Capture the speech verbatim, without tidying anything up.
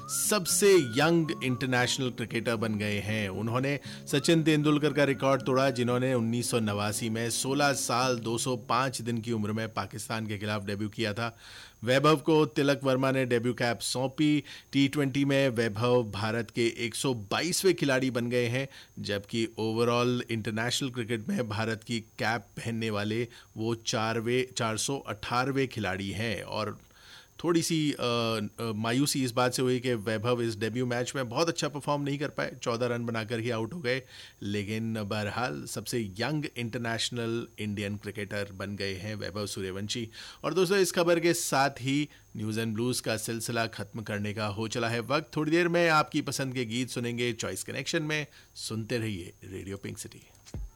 सबसे young international cricketer बन गए हैं। उन्होंने सचिन तेंदुलकर का रिकॉर्ड तोड़ा, जिन्होंने उन्नीस सौ नवासी में सोलह साल दो सौ पाँच दिन की उम्र में पाकिस्तान के खिलाफ डेब्यू किया था। वैभव को तिलक वर्मा ने डेब्यू कैप सौंपी। टी ट्वेंटी में वैभव भारत के एक सौ बाईसवें खिलाड़ी बन गए हैं, जबकि ओवरऑल इंटरनेशनल क्रिकेट में भारत की कैप पहनने वाले वो चारवें चार सौ अठारहवें खिलाड़ी हैं। और थोड़ी सी मायूसी इस बात से हुई कि वैभव इस डेब्यू मैच में बहुत अच्छा परफॉर्म नहीं कर पाए, चौदह रन बनाकर ही आउट हो गए। लेकिन बहरहाल सबसे यंग इंटरनेशनल इंडियन क्रिकेटर बन गए हैं वैभव सूर्यवंशी। और दोस्तों, इस खबर के साथ ही न्यूज़ एंड ब्लूज़ का सिलसिला खत्म करने का हो चला है वक्त। थोड़ी देर में आपकी पसंद के गीत सुनेंगे चॉइस कनेक्शन में। सुनते रहिए रेडियो पिंक सिटी।